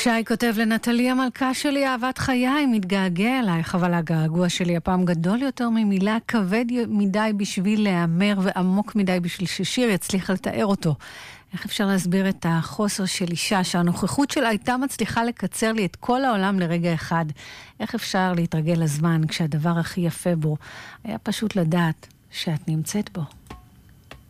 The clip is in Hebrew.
שי כותב לנטלי המלכה שלי, אהבת חיי, מתגעגע אלייך, אבל הגעגוע שלי הפעם גדול יותר ממילה, כבד מדי בשביל להיאמר ועמוק מדי בשביל ששיר יצליח לתאר אותו. איך אפשר להסביר את החוסר של אישה שהנוכחות שלה הייתה מצליחה לקצר לי את כל העולם לרגע אחד? איך אפשר להתרגל לזמן כשהדבר הכי יפה בו היה פשוט לדעת שאת נמצאת בו?